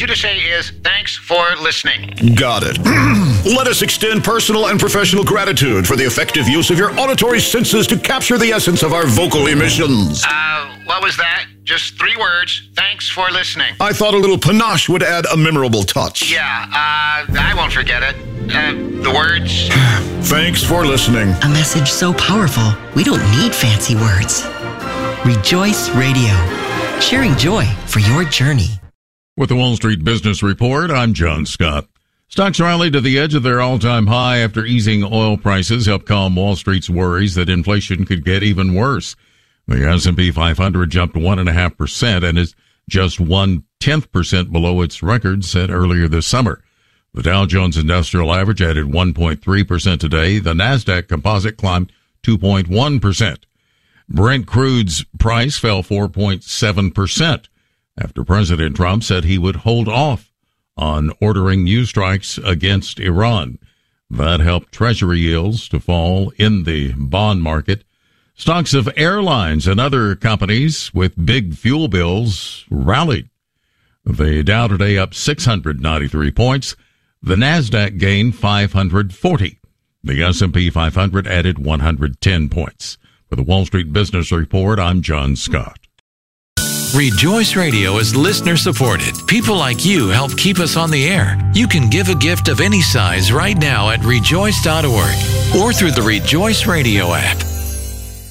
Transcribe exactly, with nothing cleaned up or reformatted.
you to say is, thanks for listening. Got it. Let us extend personal and professional gratitude for the effective use of your auditory senses to capture the essence of our vocal emissions. Uh, what was that? Just three words. Thanks for listening. I thought a little panache would add a memorable touch. Yeah, uh, I won't forget it. Uh, the words. Thanks for listening. A message so powerful, we don't need fancy words. Rejoice Radio, sharing joy for your journey. With the Wall Street Business Report, I'm John Scott. Stocks rallied to the edge of their all-time high after easing oil prices helped calm Wall Street's worries that inflation could get even worse. The S and P five hundred jumped one point five percent and is just one-tenth percent below its record set earlier this summer. The Dow Jones Industrial Average added one point three percent today. The Nasdaq Composite climbed two point one percent. Brent crude's price fell four point seven percent after President Trump said he would hold off on ordering new strikes against Iran. That helped Treasury yields to fall in the bond market. Stocks of airlines and other companies with big fuel bills rallied. The Dow today up six hundred ninety-three points. The Nasdaq gained five hundred forty. The S and P five hundred added one hundred ten points. For the Wall Street Business Report, I'm John Scott. Rejoice Radio is listener supported. People like you help keep us on the air. You can give a gift of any size right now at rejoice dot org or through the Rejoice Radio app.